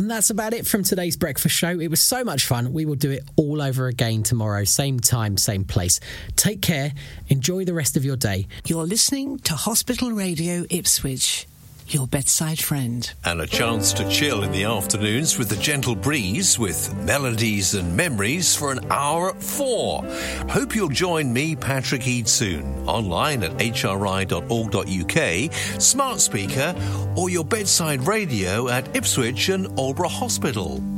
And that's about it from today's breakfast show. It was so much fun. We will do it all over again tomorrow. Same time, same place. Take care. Enjoy the rest of your day. You're listening to Hospital Radio Ipswich, your bedside friend. And a chance to chill in the afternoons with the gentle breeze, with melodies and memories for an hour at 4. Hope you'll join me, Patrick Eade, soon, online at hri.org.uk, smart speaker, or your bedside radio at Ipswich and Aldeburgh Hospital.